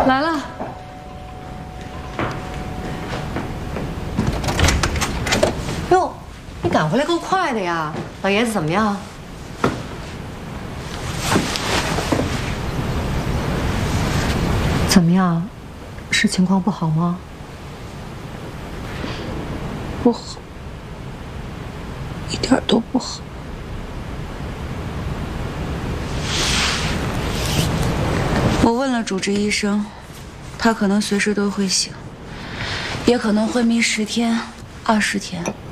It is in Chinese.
来了。哟，你赶回来够快的呀！老爷子怎么样？怎么样？是情况不好吗？ 不好，一点都不好。我问了主治医生，他可能随时都会醒，也可能昏迷10天、20天。